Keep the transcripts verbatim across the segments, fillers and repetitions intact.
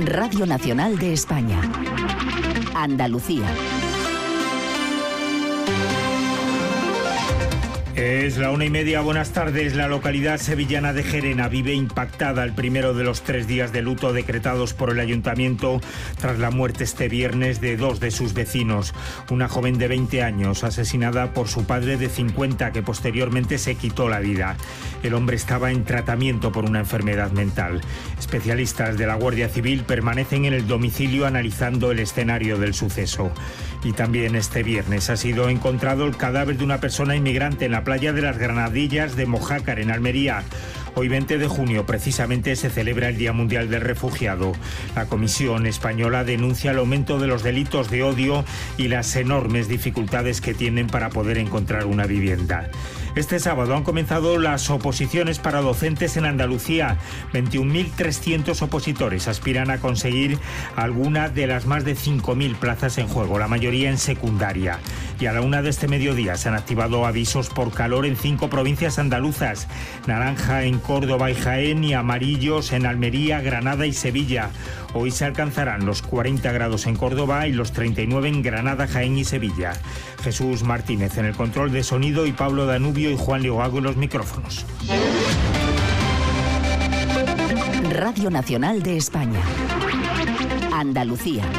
Radio Nacional de España. Andalucía. Es la una y media, buenas tardes. La localidad sevillana de Gerena vive impactada el primero de los tres días de luto decretados por el ayuntamiento tras la muerte este viernes de dos de sus vecinos. Una joven de veinte años asesinada por su padre de cincuenta, que posteriormente se quitó la vida. El hombre estaba en tratamiento por una enfermedad mental. Especialistas de la Guardia Civil permanecen en el domicilio analizando el escenario del suceso. Y también este viernes ha sido encontrado el cadáver de una persona inmigrante en la playa de las Granadillas de Mojácar, en Almería. Hoy, veinte de junio, precisamente se celebra el Día Mundial del Refugiado. La Comisión Española denuncia el aumento de los delitos de odio y las enormes dificultades que tienen para poder encontrar una vivienda. Este sábado han comenzado las oposiciones para docentes en Andalucía. veintiún mil trescientos opositores aspiran a conseguir alguna de las más de cinco mil plazas en juego, la mayoría en secundaria. Y a la una de este mediodía se han activado avisos por calor en cinco provincias andaluzas: naranja en Córdoba y Jaén, y amarillos en Almería, Granada y Sevilla. Hoy se alcanzarán los cuarenta grados en Córdoba y los treinta y nueve en Granada, Jaén y Sevilla. Jesús Martínez en el control de sonido y Pablo Danubio y Juan Leogago en los micrófonos. Radio Nacional de España. Andalucía.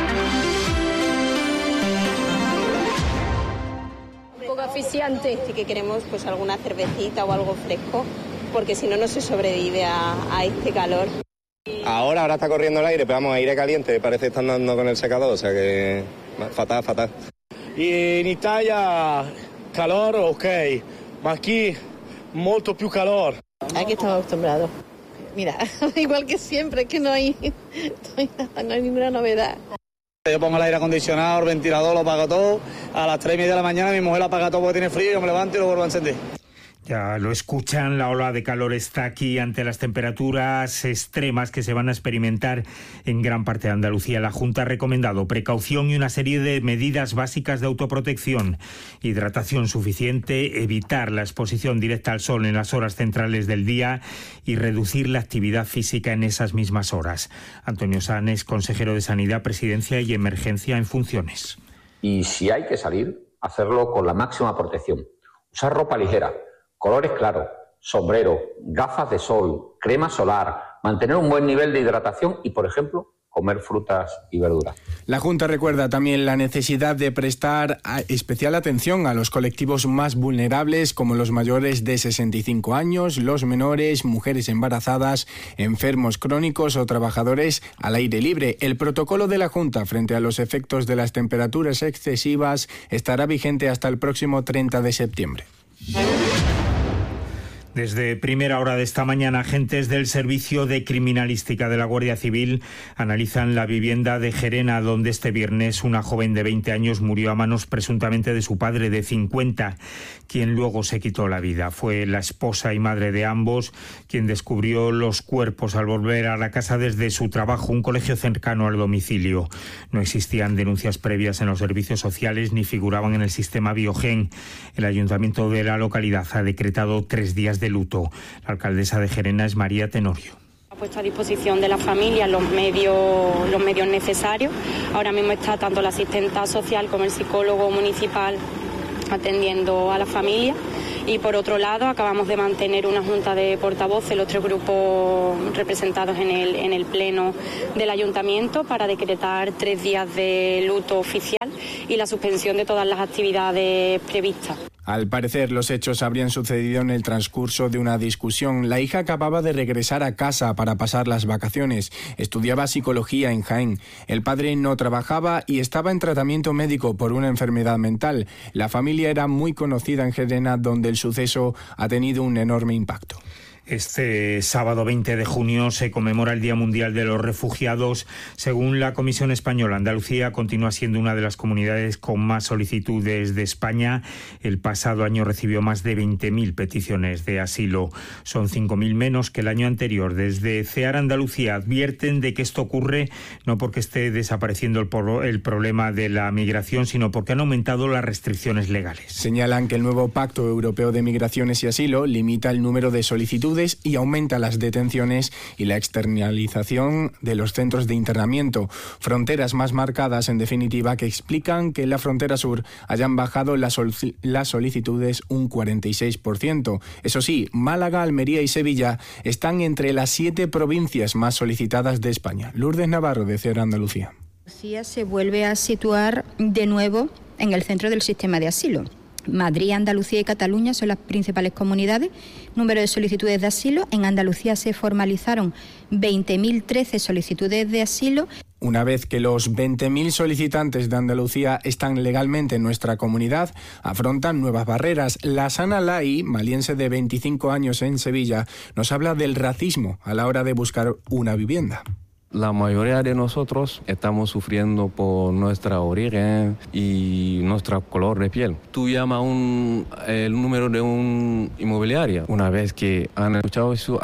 Un poco aficiante. Sí que queremos pues alguna cervecita o algo fresco, porque si no, no se sobrevive a, a este calor. Ahora, ahora está corriendo el aire, pero vamos, aire caliente, parece que están dando con el secador, o sea que fatal, fatal. Y en Italia, calor, ok, ma aquí, molto più calor. Aquí estamos acostumbrados. Mira, igual que siempre, que no hay, no hay ninguna novedad. Yo pongo el aire acondicionado, el ventilador, lo apago todo. A las tres y media de la mañana mi mujer lo apaga todo porque tiene frío, yo me levanto y lo vuelvo a encender. Ya lo escuchan, la ola de calor está aquí ante las temperaturas extremas que se van a experimentar en gran parte de Andalucía. La Junta ha recomendado precaución y una serie de medidas básicas de autoprotección: hidratación suficiente, evitar la exposición directa al sol en las horas centrales del día y reducir la actividad física en esas mismas horas. Antonio Sanes, consejero de Sanidad, Presidencia y Emergencia en funciones. Y si hay que salir, hacerlo con la máxima protección. Usar ropa ligera, colores claros, sombrero, gafas de sol, crema solar, mantener un buen nivel de hidratación y, por ejemplo, comer frutas y verduras. La Junta recuerda también la necesidad de prestar especial atención a los colectivos más vulnerables, como los mayores de sesenta y cinco años, los menores, mujeres embarazadas, enfermos crónicos o trabajadores al aire libre. El protocolo de la Junta frente a los efectos de las temperaturas excesivas estará vigente hasta el próximo treinta de septiembre. Desde primera hora de esta mañana, agentes del Servicio de Criminalística de la Guardia Civil analizan la vivienda de Gerena, donde este viernes una joven de veinte años murió a manos presuntamente de su padre de cincuenta, quien luego se quitó la vida. Fue la esposa y madre de ambos quien descubrió los cuerpos al volver a la casa desde su trabajo, un colegio cercano al domicilio. No existían denuncias previas en los servicios sociales ni figuraban en el sistema Biogen. El ayuntamiento de la localidad ha decretado tres días de luto. La alcaldesa de Gerena es María Tenorio. Ha puesto a disposición de la familia los medios, los medios necesarios. Ahora mismo está tanto la asistenta social como el psicólogo municipal atendiendo a la familia. Y por otro lado, acabamos de mantener una junta de portavoces, los tres grupos representados en el, en el pleno del ayuntamiento, para decretar tres días de luto oficial y la suspensión de todas las actividades previstas. Al parecer, los hechos habrían sucedido en el transcurso de una discusión. La hija acababa de regresar a casa para pasar las vacaciones. Estudiaba psicología en Jaén. El padre no trabajaba y estaba en tratamiento médico por una enfermedad mental. La familia era muy conocida en Gerena, donde el suceso ha tenido un enorme impacto. Este sábado veinte de junio se conmemora el Día Mundial de los Refugiados. Según la Comisión Española, Andalucía continúa siendo una de las comunidades con más solicitudes de España. El pasado año recibió más de veinte mil peticiones de asilo. Son cinco mil menos que el año anterior. Desde CEAR Andalucía advierten de que esto ocurre no porque esté desapareciendo el, por- el problema de la migración, sino porque han aumentado las restricciones legales. Señalan que el nuevo Pacto Europeo de Migraciones y Asilo limita el número de solicitudes solicitudes y aumenta las detenciones y la externalización de los centros de internamiento. Fronteras más marcadas, en definitiva, que explican que en la frontera sur hayan bajado las, sol- las solicitudes un cuarenta y seis por ciento. Eso sí, Málaga, Almería y Sevilla están entre las siete provincias más solicitadas de España. Lourdes Navarro, de C E R Andalucía. Andalucía se vuelve a situar de nuevo en el centro del sistema de asilo. Madrid, Andalucía y Cataluña son las principales comunidades. Número de solicitudes de asilo. En Andalucía se formalizaron veinte mil trece solicitudes de asilo. Una vez que los veinte mil solicitantes de Andalucía están legalmente en nuestra comunidad, afrontan nuevas barreras. La Sana Lai, maliense de veinticinco años en Sevilla, nos habla del racismo a la hora de buscar una vivienda. La mayoría de nosotros estamos sufriendo por nuestra origen y nuestro color de piel. Tú llamas un, el número de un inmobiliario. Una vez que han escuchado sus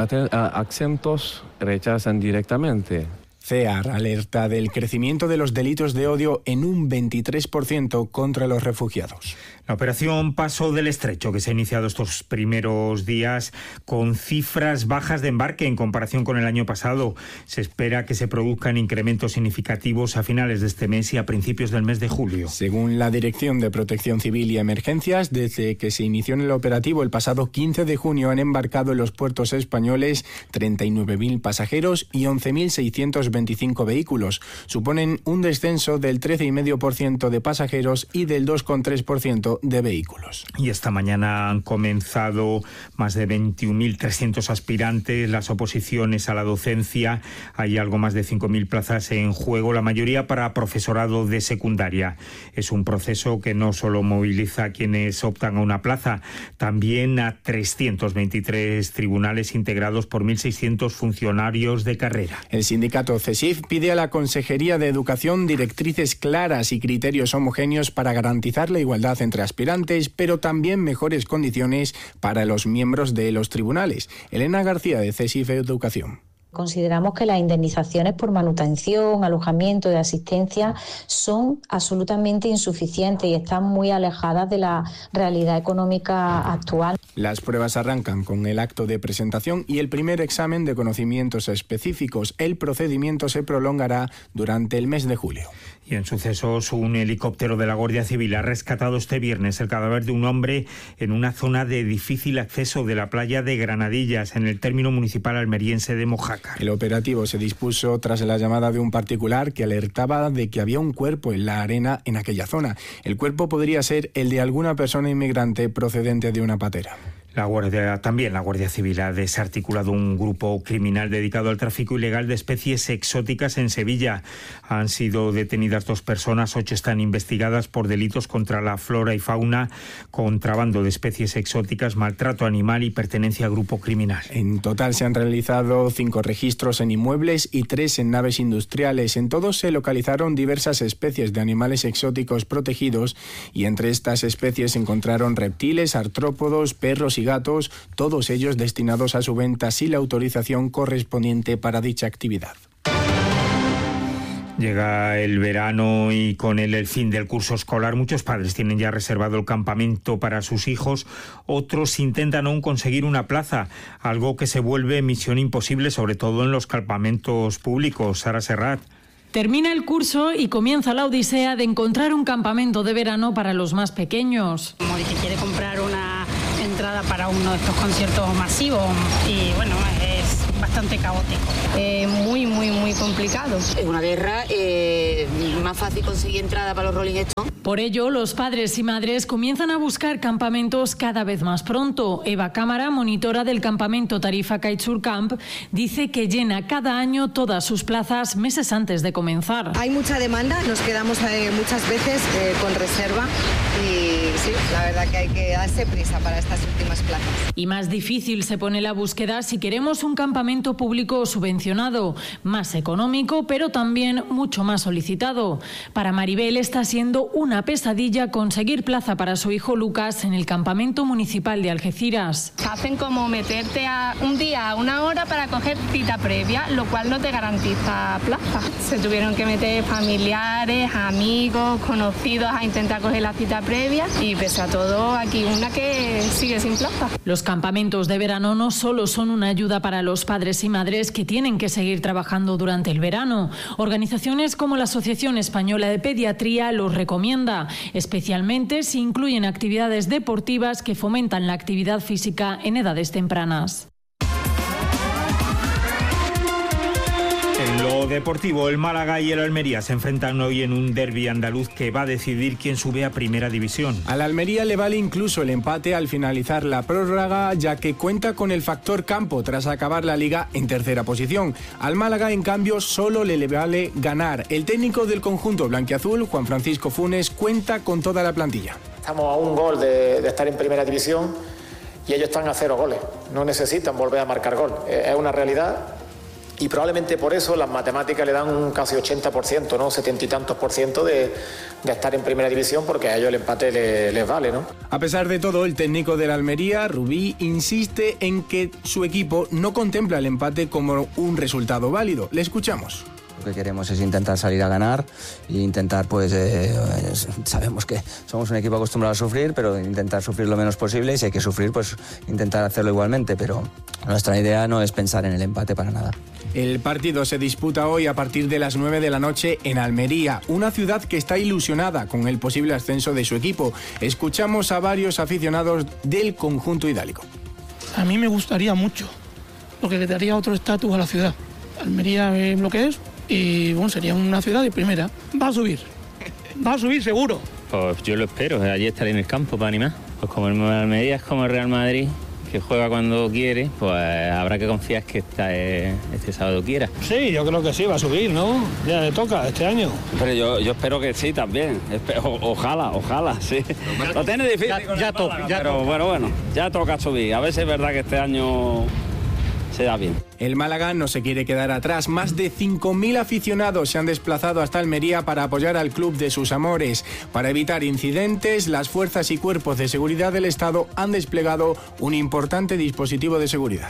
acentos, rechazan directamente. C E A R alerta del crecimiento de los delitos de odio en un veintitrés por ciento contra los refugiados. La operación Paso del Estrecho, que se ha iniciado estos primeros días con cifras bajas de embarque en comparación con el año pasado. Se espera que se produzcan incrementos significativos a finales de este mes y a principios del mes de julio. Según la Dirección de Protección Civil y Emergencias, desde que se inició en el operativo el pasado quince de junio han embarcado en los puertos españoles treinta y nueve mil pasajeros y once mil seiscientos veinticinco vehículos. Suponen un descenso del trece coma cinco por ciento de pasajeros y del dos coma tres por ciento de vehículos. Y esta mañana han comenzado más de veintiún mil trescientos aspirantes, las oposiciones a la docencia. Hay algo más de cinco mil plazas en juego, la mayoría para profesorado de secundaria. Es un proceso que no solo moviliza a quienes optan a una plaza, también a trescientos veintitrés tribunales integrados por mil seiscientos funcionarios de carrera. El sindicato CESIF pide a la Consejería de Educación directrices claras y criterios homogéneos para garantizar la igualdad entre aspirantes, pero también mejores condiciones para los miembros de los tribunales. Elena García, de CESIF Educación. Consideramos que las indemnizaciones por manutención, alojamiento y asistencia son absolutamente insuficientes y están muy alejadas de la realidad económica actual. Las pruebas arrancan con el acto de presentación y el primer examen de conocimientos específicos. El procedimiento se prolongará durante el mes de julio. Y en sucesos, un helicóptero de la Guardia Civil ha rescatado este viernes el cadáver de un hombre en una zona de difícil acceso de la playa de Granadillas, en el término municipal almeriense de Mojácar. El operativo se dispuso tras la llamada de un particular que alertaba de que había un cuerpo en la arena en aquella zona. El cuerpo podría ser el de alguna persona inmigrante procedente de una patera. La Guardia, también la Guardia Civil ha desarticulado un grupo criminal dedicado al tráfico ilegal de especies exóticas en Sevilla. Han sido detenidas dos personas, ocho están investigadas por delitos contra la flora y fauna, contrabando de especies exóticas, maltrato animal y pertenencia a grupo criminal. En total se han realizado cinco registros en inmuebles y tres en naves industriales. En todos se localizaron diversas especies de animales exóticos protegidos y entre estas especies se encontraron reptiles, artrópodos, perros y gatos, todos ellos destinados a su venta sin la autorización correspondiente para dicha actividad. Llega el verano y con él el fin del curso escolar. Muchos padres tienen ya reservado el campamento para sus hijos, otros intentan aún conseguir una plaza, algo que se vuelve misión imposible, sobre todo en los campamentos públicos. Sara Serrat. Termina el curso y comienza la odisea de encontrar un campamento de verano para los más pequeños. Como el que quiere comprar una entrada para uno de estos conciertos masivos y bueno, es bastante caótico. Eh, muy, muy, muy complicado. Es una guerra, eh, más fácil conseguir entrada para los Rolling Stones. Por ello, los padres y madres comienzan a buscar campamentos cada vez más pronto. Eva Cámara, monitora del campamento Tarifa Kitesurf Camp, dice que llena cada año todas sus plazas meses antes de comenzar. Hay mucha demanda, nos quedamos eh, muchas veces eh, con reserva y sí, la verdad que hay que darse prisa para estas últimas plazas. Y más difícil se pone la búsqueda si queremos un campamento público subvencionado, más económico, pero también mucho más solicitado. Para Maribel está siendo una pesadilla conseguir plaza para su hijo Lucas en el campamento municipal de Algeciras. Hacen como meterte a un día a una hora para coger cita previa, lo cual no te garantiza plaza. Se tuvieron que meter familiares, amigos, conocidos a intentar coger la cita previa y y pese a todo aquí una que sigue sin plaza. Los campamentos de verano no solo son una ayuda para los padres y madres que tienen que seguir trabajando durante el verano. Organizaciones como la Asociación Española de Pediatría los recomienda, especialmente si incluyen actividades deportivas que fomentan la actividad física en edades tempranas. En lo deportivo, el Málaga y el Almería se enfrentan hoy en un derbi andaluz que va a decidir quién sube a Primera División. Al Almería le vale incluso el empate al finalizar la prórroga, ya que cuenta con el factor campo tras acabar la Liga en tercera posición. Al Málaga, en cambio, solo le vale ganar. El técnico del conjunto blanquiazul, Juan Francisco Funes, cuenta con toda la plantilla. Estamos a un gol de, de estar en Primera División y ellos están a cero goles. No necesitan volver a marcar gol. Es una realidad. Y probablemente por eso las matemáticas le dan un casi ochenta por ciento, ¿no? setenta y tantos por ciento de, de estar en Primera División, porque a ellos el empate le, les vale, ¿no? A pesar de todo, el técnico del Almería, Rubí, insiste en que su equipo no contempla el empate como un resultado válido. Le escuchamos. Lo que queremos es intentar salir a ganar e intentar, pues, eh, sabemos que somos un equipo acostumbrado a sufrir, pero intentar sufrir lo menos posible, y si hay que sufrir, pues intentar hacerlo igualmente, pero nuestra idea no es pensar en el empate para nada. El partido se disputa hoy a partir de las nueve de la noche en Almería, una ciudad que está ilusionada con el posible ascenso de su equipo. Escuchamos a varios aficionados del conjunto idálico. A mí me gustaría mucho, porque le daría otro estatus a la ciudad. Almería es lo que es y bueno, sería una ciudad de primera. Va a subir, va a subir seguro. Pues yo lo espero, allí estaré en el campo para animar. Pues como el Almería es como el Real Madrid, que juega cuando quiere, pues habrá que confiar que esta, este sábado quiera. Sí, yo creo que sí, va a subir, ¿no? Ya le toca este año. Pero yo, yo espero que sí también. O, ojalá, ojalá, sí. Lo tiene difícil. Ya, ya toca, ya pero toca. Bueno, bueno, ya toca subir. A ver si es verdad que este año se da bien. El Málaga no se quiere quedar atrás. Más de cinco mil aficionados se han desplazado hasta Almería para apoyar al club de sus amores. Para evitar incidentes, las fuerzas y cuerpos de seguridad del Estado han desplegado un importante dispositivo de seguridad.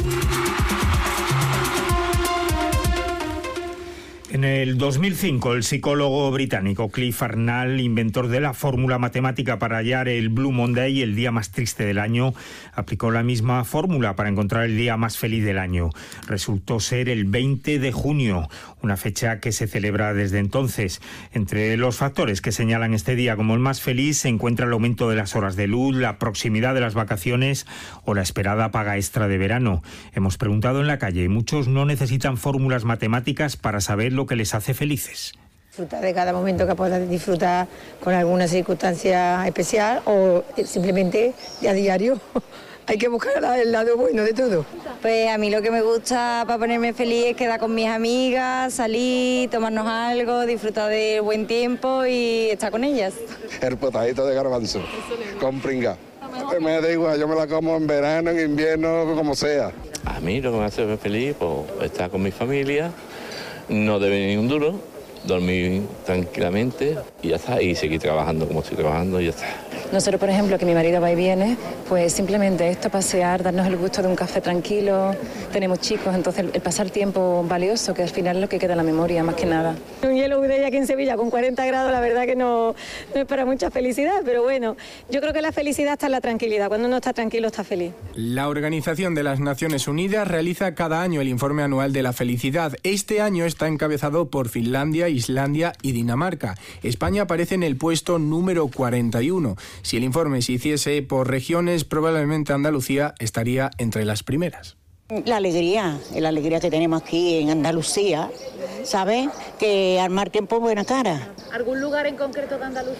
En el dos mil cinco, el psicólogo británico Cliff Arnall, inventor de la fórmula matemática para hallar el Blue Monday, el día más triste del año, aplicó la misma fórmula para encontrar el día más feliz del año. Resultó ser el veinte de junio, una fecha que se celebra desde entonces. Entre los factores que señalan este día como el más feliz se encuentra el aumento de las horas de luz, la proximidad de las vacaciones o la esperada paga extra de verano. Hemos preguntado en la calle y muchos no necesitan fórmulas matemáticas para saber lo que les hace felices. Disfrutar de cada momento que puedas disfrutar con alguna circunstancia especial o simplemente a diario. Hay que buscar el lado bueno de todo. Pues a mí lo que me gusta para ponerme feliz es quedar con mis amigas, salir, tomarnos algo, disfrutar del buen tiempo y estar con ellas. El potadito de garbanzo, con pringa. Me da igual, yo me la como en verano, en invierno, como sea. A mí lo que me hace feliz, pues estar con mi familia, no debe ni un duro, dormir tranquilamente y ya está, y seguir trabajando como estoy trabajando y ya está. Nosotros, por ejemplo, que mi marido va y viene, pues simplemente esto, pasear, darnos el gusto de un café tranquilo, tenemos chicos, entonces el pasar tiempo valioso, que al final es lo que queda en la memoria, más que nada. Un hielo de aquí en Sevilla con cuarenta grados, la verdad que no, no es para mucha felicidad, pero bueno, yo creo que la felicidad está en la tranquilidad, cuando uno está tranquilo está feliz. La Organización de las Naciones Unidas realiza cada año el informe anual de la felicidad. Este año está encabezado por Finlandia, Islandia y Dinamarca. España aparece en el puesto número cuarenta y uno. Si el informe se hiciese por regiones, probablemente Andalucía estaría entre las primeras. La alegría, la alegría que tenemos aquí en Andalucía, ¿sabes? Que al mar tiempo buena cara. ¿Algún lugar en concreto de Andalucía